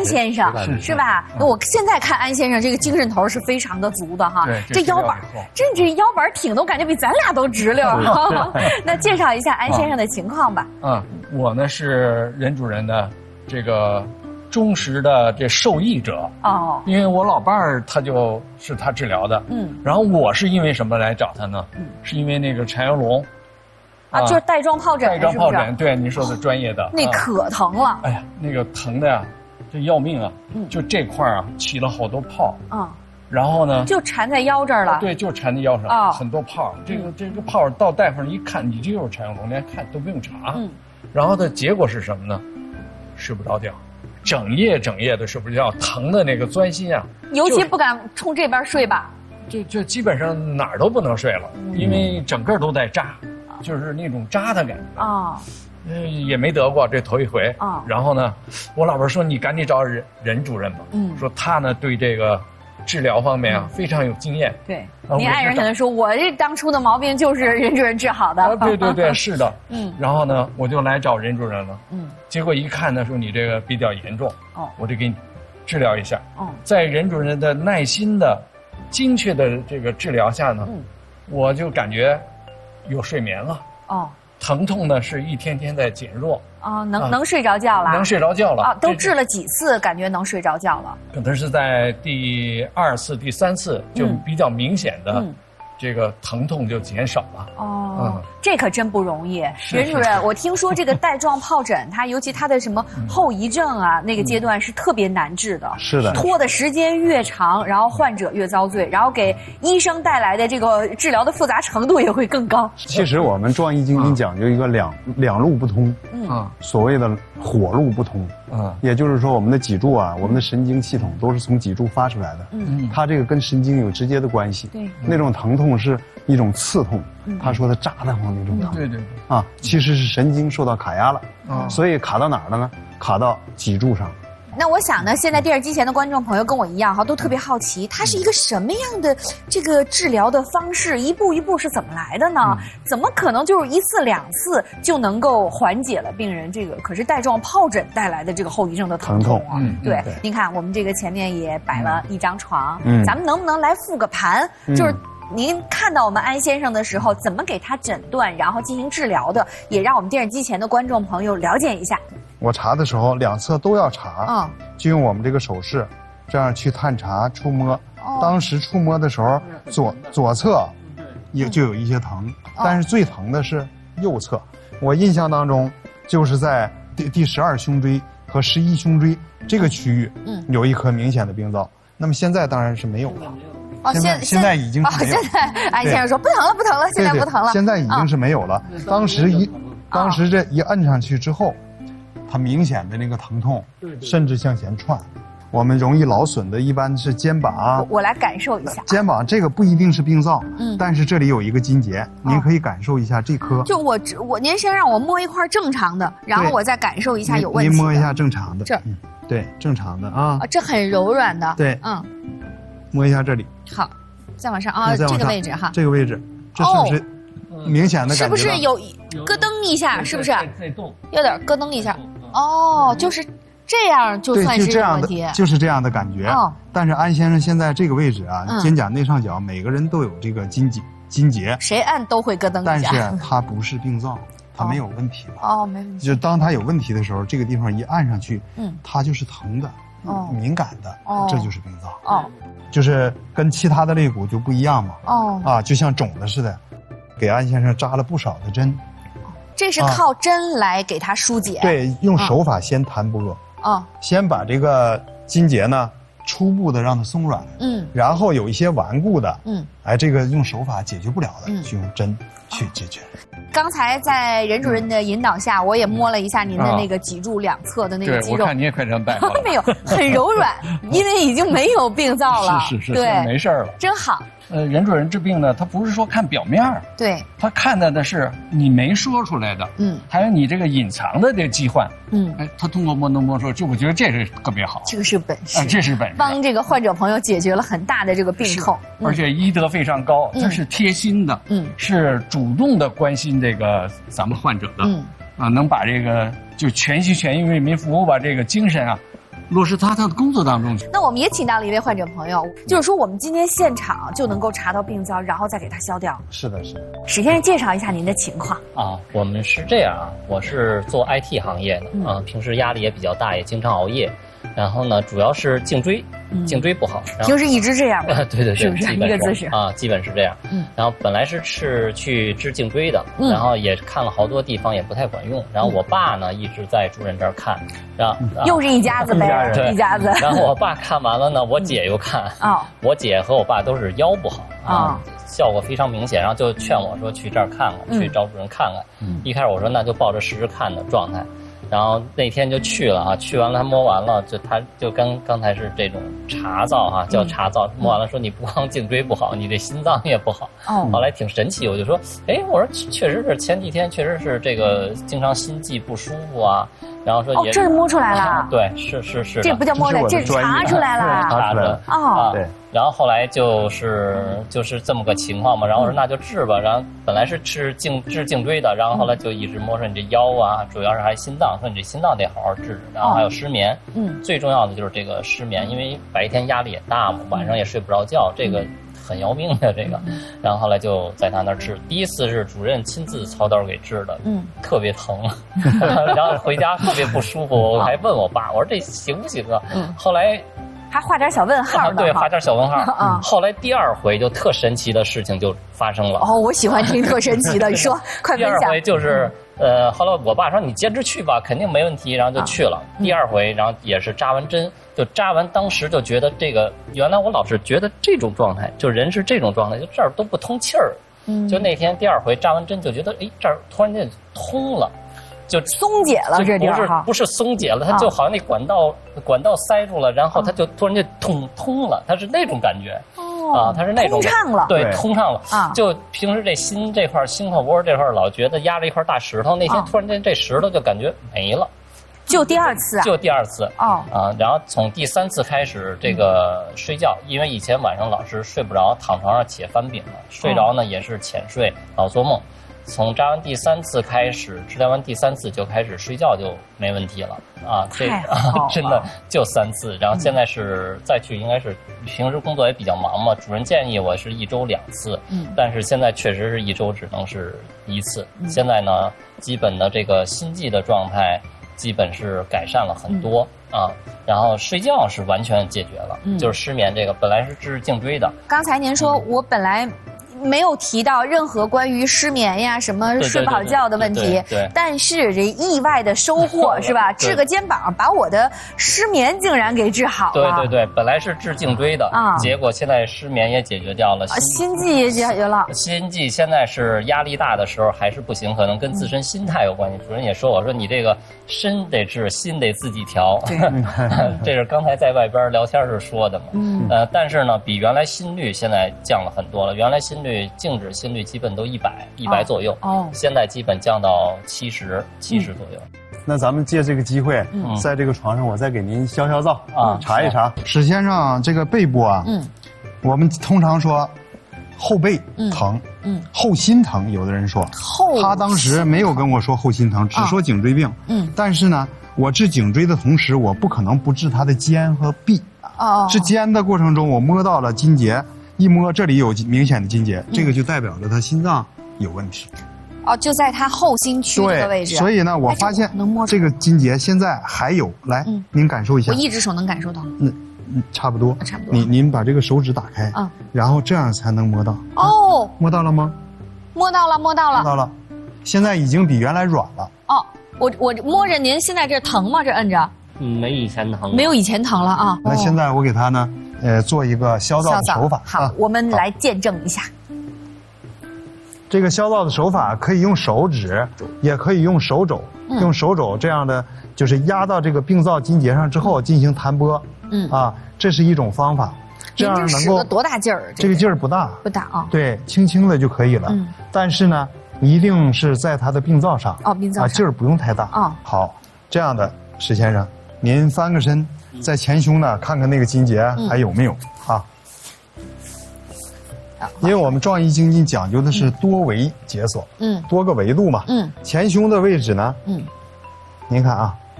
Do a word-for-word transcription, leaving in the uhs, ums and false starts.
安先生是吧？我现在看安先生这个精神头是非常的足的哈，这腰板，这这腰板挺的，我感觉比咱俩都直溜。那介绍一下安先生的情况吧。 嗯，我呢是任主任的这个忠实的这受益者哦，因为我老伴儿他就是他治疗的，嗯，然后我是因为什么来找他呢？嗯，是因为那个陈瑶龙。 啊，就是带状疱疹， 带状疱疹，对，您说的专业的， 那可疼了。 哎呀，那个疼的呀，这要命啊！就这块啊，起了好多泡。嗯，然后呢， 就缠在腰这儿了。 对，就缠在腰上，很多泡。这个这个泡到大夫那一看，你这就是陈小龙，连看都不用查。嗯，然后的结果是什么呢？睡不着觉，整夜整夜的睡不着觉，疼的那个钻心啊。 尤其不敢冲这边睡吧。 就就基本上哪儿都不能睡了，因为整个都在扎。就是那种扎的感觉啊，嗯，也没得过，这头一回啊。然后呢，我老伴说你赶紧找任任主任吧，嗯，说他呢对这个治疗方面啊非常有经验。 对，您爱人可能说我这当初的毛病就是任主任治好的。 对对对，是的，嗯。然后呢，我就来找任主任了，嗯。结果一看呢，说你这个比较严重，哦，我就给你治疗一下。哦，在任主任的耐心的、精确的这个治疗下呢，嗯，我就感觉。有睡眠了哦，疼痛呢是一天天在减弱哦，能、啊、能睡着觉了， 能睡着觉了啊， 都治了几次，感觉能睡着觉了？ 可能是在第二次、第三次就比较明显的。嗯嗯这个疼痛就减少了哦，嗯、这可真不容易。任主任，我听说这个带状疱疹，它尤其它的什么后遗症啊，嗯、那个阶段是特别难治的。 是的， 拖的时间越长，然后患者越遭罪，然后给医生带来的这个治疗的复杂程度也会更高。 其实我们中医经经讲究一个两、嗯、两路不通，嗯，所谓的火路不通，嗯，也就是说我们的脊柱啊，我们的神经系统都是从脊柱发出来的，嗯，它这个跟神经有直接的关系。对，那种疼痛是一种刺痛，嗯、他说的扎得慌那种疼， 对对对， 啊，其实是神经受到卡压了，嗯，所以卡到哪儿了呢？卡到脊柱上。 那我想呢，现在电视机前的观众朋友跟我一样哈，都特别好奇，它是一个什么样的这个治疗的方式，一步一步是怎么来的呢？嗯、怎么可能就是一次两次就能够缓解了病人这个可是带状疱疹带来的这个后遗症的疼痛啊？嗯、对，对您看我们这个前面也摆了一张床，嗯、咱们能不能来复个盘？嗯、就是。您看到我们安先生的时候，怎么给他诊断，然后进行治疗的，也让我们电视机前的观众朋友了解一下。 我查的时候，两侧都要查，嗯，就用我们这个手势，这样去探查、触摸。哦、当时触摸的时候，左左侧也就有一些疼，嗯、但是最疼的是右侧。我印象当中，就是在第第十二胸椎和十一胸椎这个区域，嗯，有一颗明显的病灶。那么现在当然是没有了。 哦， 现在现在已经哦，现在安先生说不疼了，不疼了，现在不疼了。 现在已经是没有了。当时一，当时这一摁上去之后，它明显的那个疼痛，甚至向前窜。我们容易劳损的一般是肩膀。 我我来感受一下。 肩膀这个不一定是病灶，嗯，但是这里有一个筋结，您可以感受一下这颗。 就我我您先让我摸一块正常的，然后我再感受一下有问题的。 您摸一下正常的。 这， 嗯，对，正常的啊。 啊，这很柔软的。 对，嗯。摸一下这里， 好，再往上啊，这个位置哈， 这个位置，这是不是明显的感觉？ 是不是有咯噔一下？是不是？在动，有点咯噔一下。哦，就是这样，就算是有问题， 就是这样的感觉。哦，但是安先生现在这个位置啊，肩胛内上角每个人都有这个筋结，筋结， 谁按都会咯噔一下。 但是它不是病灶，它没有问题了。 哦，没问题。 就当它有问题的时候，这个地方一按上去，嗯，它就是疼的。哦，敏感的，哦，这就是病灶。哦，就是跟其他的肋骨就不一样嘛。哦，啊，就像肿的似的，给安先生扎了不少的针。 这是靠针来给他疏解。 对，用手法先弹拨。哦，先把这个筋结呢，初步的让它松软。嗯，然后有一些顽固的，嗯，哎，这个用手法解决不了的，就用针去解决。 刚才在任主任的引导下，我也摸了一下您的那个脊柱两侧的那个肌肉。 对，我看你也快成大夫了。 没有，很柔软，因为已经没有病灶了。 是是是， 对， 没事了， 真好。 呃，任主任治病呢，他不是说看表面， 对， 他看的的是你没说出来的，嗯，还有你这个隐藏的这个疾患，嗯，哎，他通过摸能摸出，就我觉得这是特别好， 这个是本事， 啊，这是本事， 帮这个患者朋友解决了很大的这个病痛， 而且医德非常高，他是贴心的，嗯，是主动的关心这个咱们患者的，嗯，啊，能把这个就全心全意为民服务，把这个精神啊， 落实他的工作当中去。 那我们也请到了一位患者朋友，就是说我们今天现场就能够查到病灶，然后再给他消掉。 是的，是的。 史先生介绍一下您的情况啊，我们是这样啊，我是做 I T 行业的啊、嗯，平时压力也比较大，也经常熬夜。然后呢，主要是颈椎，颈椎不好。 平时一直这样吗？ 对对对， 是不是一个姿势啊？基本是这样。嗯。然后本来是是去治颈椎的，然后也看了好多地方，也不太管用。然后我爸呢一直在主任这儿看，然后又是一家子呗，一家子。 然后我爸看完了呢，我姐又看啊。我姐和我爸都是腰不好啊，效果非常明显。然后就劝我说去这儿看看，去找主任看看。一开始我说那就抱着试试看的状态。然后那天就去了啊，去完了他摸完了，就他就刚刚才是这种查灶哈、啊，叫查灶，摸完了说你不光颈椎不好，你这心脏也不好。哦。后来挺神奇，我就说，哎，我说确实是前几天确实是这个经常心悸不舒服啊，然后说也。 哦，这是摸出来了。 啊、对，是是是。 这不叫摸的，这是查出来了。 查出来了。 哦。 对。然后后来就是就是这么个情况嘛，然后我说那就治吧，然后本来是治颈治颈椎的，然后后来就一直摸说你这腰啊，主要是还心脏，说你这心脏得好好治，然后还有失眠，嗯，最重要的就是这个失眠，因为白天压力也大嘛，晚上也睡不着觉，这个很要命的这个，然后后来就在他那儿治，第一次是主任亲自操刀给治的，嗯，特别疼，然后回家特别不舒服，我还问我爸，我说这行不行啊？嗯，后来。 还画点小问号呢、 啊，对，画点小问号。啊，后来第二回就特神奇的事情就发生了。 哦，我喜欢听特神奇的，你说，快分享。 第二回就是，呃，后来我爸说你坚持去吧，肯定没问题，然后就去了。啊、第二回，然后也是扎完针，就扎完，当时就觉得这个，原来我老是觉得这种状态，就人是这种状态，就这儿都不通气儿。嗯。就那天第二回扎完针，就觉得，哎，这儿突然间通了。就松解了，这地儿不是不是松解了，它就好像那管道、啊、管道塞住了，然后它就突然就通通了，它是那种感觉。哦，啊，它是那种通畅了， 对，通畅了啊！就平时这心这块心口窝这块老觉得压着一块大石头，那天突然间这石头就感觉没了。 就第二次啊？ 就第二次哦啊！然后从第三次开始，这个睡觉，因为以前晚上老是睡不着，躺床上且翻饼了，睡着呢也是浅睡，老做梦。从扎完第三次开始，治疗完第三次就开始睡觉就没问题了啊！这啊真的就三次，然后现在是再去应该是平时工作也比较忙嘛，主任建议我是一周两次，嗯，但是现在确实是一周只能是一次。嗯、现在呢，基本的这个心悸的状态基本是改善了很多、嗯、啊，然后睡觉是完全解决了，嗯、就是失眠这个本来是治颈椎的。 刚才您说、嗯、我本来。没有提到任何关于失眠呀、什么睡不好觉的问题， 对对对对， 但是这意外的收获是吧？治个肩膀，把我的失眠竟然给治好了。 对对对，本来是治颈椎的，啊，结果现在失眠也解决掉了， 啊、心悸也解决了。 心悸现在是压力大的时候还是不行，可能跟自身心态有关系。嗯、主任也说我说你这个身得治，心得自己调。这是刚才在外边聊天时说的嘛。嗯。呃，但是呢，比原来心率现在降了很多了。原来心率。静止心率基本都一百一百左右，哦，现在基本降到七十七十左右。 那咱们借这个机会，嗯、在这个床上，我再给您消消灶啊，查一查。史先生这个背部啊，嗯，我们通常说后背疼，嗯，嗯后心疼，有的人说后，他当时没有跟我说后心疼，只说颈椎病，嗯，但是呢，我治颈椎的同时，我不可能不治他的肩和臂，哦，治肩的过程中，我摸到了筋结。一摸这里有明显的筋结，这个就代表着他心脏有问题。 哦，就在他后心区这个位置。 所以呢，我发现这个筋结现在还有，来，嗯、您感受一下。 我一只手能感受到。 嗯嗯，差不多。 差不多。 您您把这个手指打开，啊、嗯，然后这样才能摸到。 哦， 摸到了吗？ 摸到了，摸到了。 摸到了，现在已经比原来软了。 哦，我我摸着您现在这疼吗？这摁着？ 嗯，没以前疼。 没有以前疼了啊。 那现在我给他呢。呃，做一个消灶的手法。 好，啊、我们来见证一下。 这个消灶的手法可以用手指，也可以用手肘，嗯、用手肘这样的，就是压到这个病灶筋结上之后进行弹拨。嗯啊，这是一种方法。这样能够多大劲儿？ 这个劲儿不大， 不大啊。 对，轻轻的就可以了。嗯。但是呢，一定是在他的病灶上。 哦，病灶上。 啊，劲儿不用太大。啊。好，这样的，史先生，您翻个身。在前胸呢，看看那个筋结还有没有、嗯、啊？因为我们壮医精进讲究的是多维解锁，嗯，多个维度嘛，嗯，前胸的位置呢，嗯，您看啊，